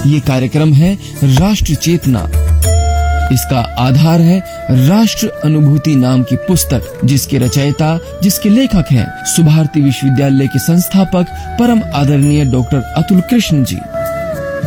ये कार्यक्रम है राष्ट्र चेतना। इसका आधार है राष्ट्र अनुभूति नाम की पुस्तक, जिसके रचयिता, जिसके लेखक हैं सुभारती विश्वविद्यालय के संस्थापक परम आदरणीय डॉक्टर अतुल कृष्ण जी।